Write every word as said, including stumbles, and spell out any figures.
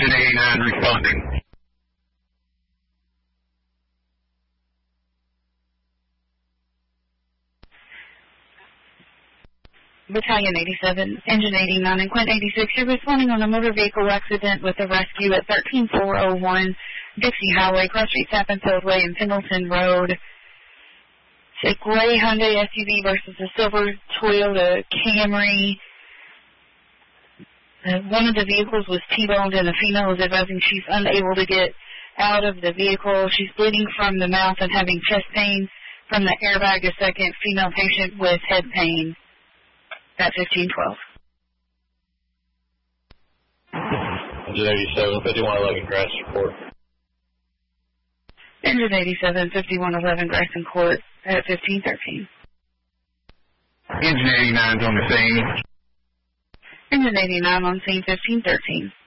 Engine eighty-nine responding. Battalion eighty-seven, Engine eighty-nine, and Quint eighty-six, you're responding on a motor vehicle accident with a rescue at thirteen four oh one Dixie Highway, Cross Street, Sappenfield Way, and Pendleton Road. It's a gray Hyundai S U V versus a silver Toyota Camry. Uh, one of the vehicles was T-boned, and the female is advising she's unable to get out of the vehicle. She's bleeding from the mouth and having chest pain from the airbag. A second female patient with head pain at fifteen twelve. Engine eighty-seven, fifty-one eleven, Grass Court. Engine eighty-seven, fifty-one eleven, Grayson Court at fifteen thirteen. Engine eighty-nine's on the scene. Engine eighty-nine on scene, fifteen thirteen.